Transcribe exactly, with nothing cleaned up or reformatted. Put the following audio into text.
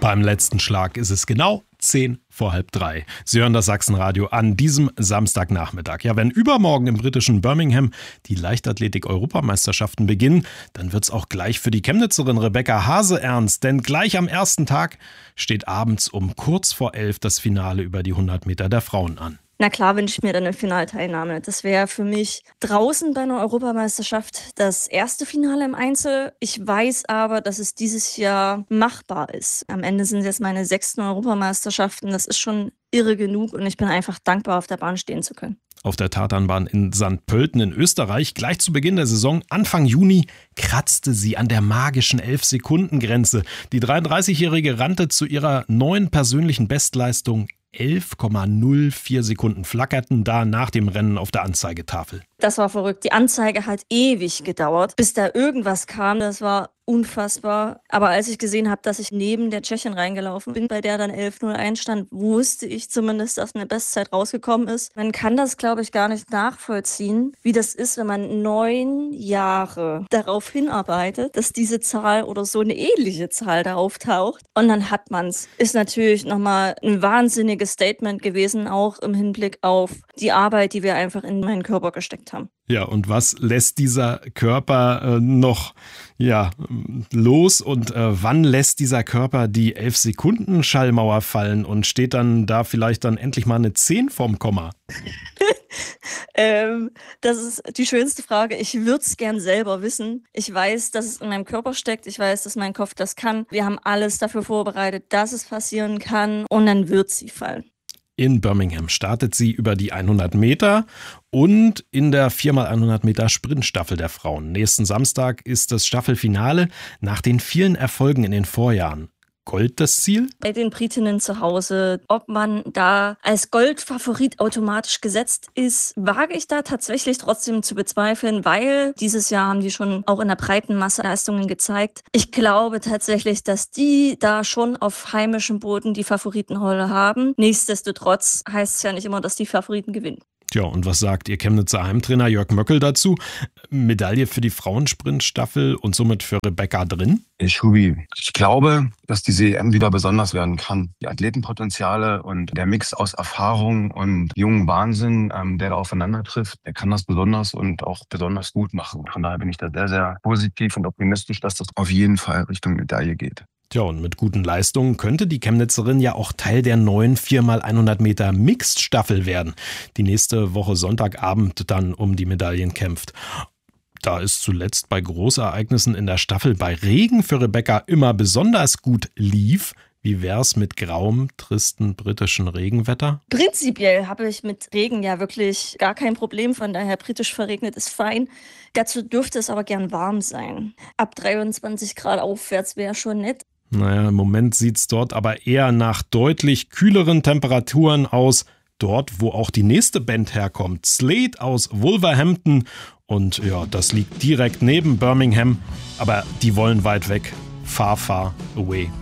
Beim letzten Schlag ist es genau zehn vor halb drei. Sie hören das Sachsenradio an diesem Samstagnachmittag. Ja, wenn übermorgen im britischen Birmingham die Leichtathletik-Europameisterschaften beginnen, dann wird's auch gleich für die Chemnitzerin Rebecca Hase ernst. Denn gleich am ersten Tag steht abends um kurz vor elf das Finale über die hundert Meter der Frauen an. Na klar wünsche ich mir dann eine Finalteilnahme. Das wäre für mich draußen bei einer Europameisterschaft das erste Finale im Einzel. Ich weiß aber, dass es dieses Jahr machbar ist. Am Ende sind es jetzt meine sechsten Europameisterschaften. Das ist schon irre genug und ich bin einfach dankbar, auf der Bahn stehen zu können. Auf der Tatanbahn in Sankt Pölten in Österreich, gleich zu Beginn der Saison, Anfang Juni, kratzte sie an der magischen elf-Sekunden-Grenze. Die dreiunddreißigjährige rannte zu ihrer neuen persönlichen Bestleistung. elf Komma null vier Sekunden flackerten da nach dem Rennen auf der Anzeigetafel. Das war verrückt. Die Anzeige hat ewig gedauert, bis da irgendwas kam. Das war unfassbar. Aber als ich gesehen habe, dass ich neben der Tschechin reingelaufen bin, bei der dann elf null eins stand, wusste ich zumindest, dass eine Bestzeit rausgekommen ist. Man kann das, glaube ich, gar nicht nachvollziehen, wie das ist, wenn man neun Jahre darauf hinarbeitet, dass diese Zahl oder so eine ähnliche Zahl da auftaucht. Und dann hat man es. Ist natürlich nochmal ein wahnsinniges Statement gewesen, auch im Hinblick auf die Arbeit, die wir einfach in meinen Körper gesteckt haben. Ja, und was lässt dieser Körper äh, noch ja, los und äh, wann lässt dieser Körper die elf-Sekunden-Schallmauer fallen und steht dann da vielleicht dann endlich mal eine zehn vorm Komma? ähm, das ist die schönste Frage. Ich würde es gern selber wissen. Ich weiß, dass es in meinem Körper steckt. Ich weiß, dass mein Kopf das kann. Wir haben alles dafür vorbereitet, dass es passieren kann und dann wird sie fallen. In Birmingham startet sie über die hundert Meter und in der vier mal hundert Meter Sprintstaffel der Frauen. Nächsten Samstag ist das Staffelfinale nach den vielen Erfolgen in den Vorjahren. Gold das Ziel? Bei den Britinnen zu Hause, ob man da als Goldfavorit automatisch gesetzt ist, wage ich da tatsächlich trotzdem zu bezweifeln, weil dieses Jahr haben die schon auch in der breiten Masse Leistungen gezeigt. Ich glaube tatsächlich, dass die da schon auf heimischem Boden die Favoritenrolle haben. Nichtsdestotrotz heißt es ja nicht immer, dass die Favoriten gewinnen. Tja, und was sagt Ihr Chemnitzer Heimtrainer Jörg Möckel dazu? Medaille für die Frauensprintstaffel und somit für Rebecca drin? Schubi, ich glaube, dass diese E M wieder besonders werden kann. Die Athletenpotenziale und der Mix aus Erfahrung und jungen Wahnsinn, ähm, der da aufeinander trifft, der kann das besonders und auch besonders gut machen. Von daher bin ich da sehr, sehr positiv und optimistisch, dass das auf jeden Fall Richtung Medaille geht. Tja, und mit guten Leistungen könnte die Chemnitzerin ja auch Teil der neuen vier mal hundert Meter Mixed-Staffel werden, die nächste Woche Sonntagabend dann um die Medaillen kämpft. Da es zuletzt bei Großereignissen in der Staffel bei Regen für Rebecca immer besonders gut lief, wie wär's mit grauem, tristen britischen Regenwetter? Prinzipiell habe ich mit Regen ja wirklich gar kein Problem, von daher britisch verregnet ist fein. Dazu dürfte es aber gern warm sein. Ab dreiundzwanzig Grad aufwärts wäre schon nett. Naja, im Moment sieht's dort aber eher nach deutlich kühleren Temperaturen aus. Dort, wo auch die nächste Band herkommt. Slade aus Wolverhampton. Und ja, das liegt direkt neben Birmingham. Aber die wollen weit weg. Far, far away.